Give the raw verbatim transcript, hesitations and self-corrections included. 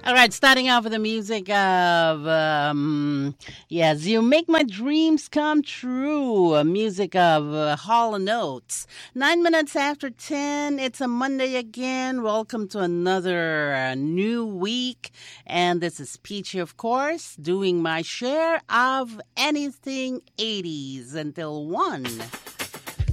All right, starting off with the music of, um, yes, You Make My Dreams Come True, music of uh, Hall and Oates. Nine minutes after ten, it's a Monday again. Welcome to another uh, new week. And this is Peachy, of course, doing my share of anything eighties until one.